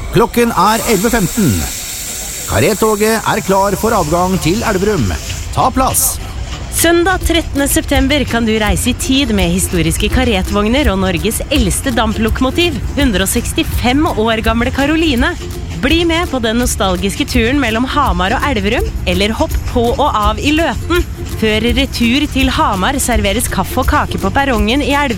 Klokken 11:15. Karetoget klar for avgang til Elverum. Ta plass. Søndag 13. september kan du reise I tid med historiske karetvogner og Norges eldste damplokomotiv, 165 år gamle Karoline. Bli med på den nostalgiske turen mellom Hamar og Elverum, eller hopp på og av I Løten. Før retur til Hamar serveres kaffe og kake på perrongen I Elverum.